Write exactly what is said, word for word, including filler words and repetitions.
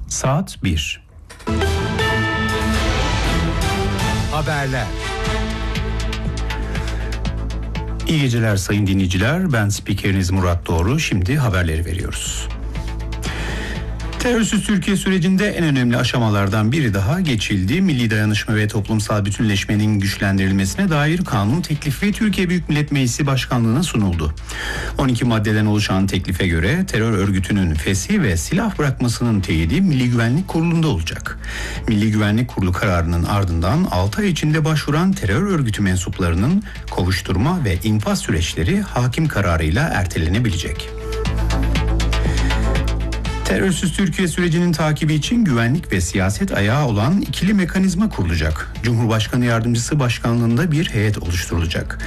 Saat bir. Haberler. İyi geceler sayın dinleyiciler. Ben spikeriniz Murat Doğru. Şimdi haberleri veriyoruz. Terörsüz Türkiye sürecinde en önemli aşamalardan biri daha geçildi. Milli dayanışma ve toplumsal bütünleşmenin güçlendirilmesine dair kanun teklifi Türkiye Büyük Millet Meclisi Başkanlığı'na sunuldu. on iki maddeden oluşan teklife göre terör örgütünün fesih ve silah bırakmasının teyidi Milli Güvenlik Kurulu'nda olacak. Milli Güvenlik Kurulu kararının ardından altı ay içinde başvuran terör örgütü mensuplarının kovuşturma ve infaz süreçleri hakim kararıyla ertelenebilecek. Terörsüz Türkiye sürecinin takibi için güvenlik ve siyaset ayağı olan ikili mekanizma kurulacak. Cumhurbaşkanı Yardımcısı başkanlığında bir heyet oluşturulacak.